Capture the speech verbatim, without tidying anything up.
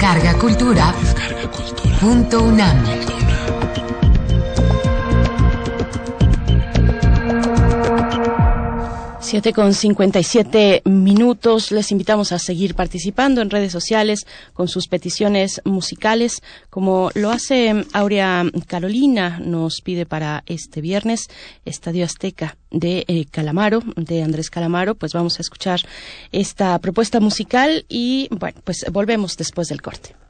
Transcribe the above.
Descarga Cultura. Descarga Cultura. Punto UNAM. Siete con cincuenta y siete minutos. Les invitamos a seguir participando en redes sociales con sus peticiones musicales, como lo hace Aurea Carolina. Nos pide para este viernes Estadio Azteca de eh, Calamaro, de Andrés Calamaro. Pues vamos a escuchar esta propuesta musical y bueno, pues volvemos después del corte.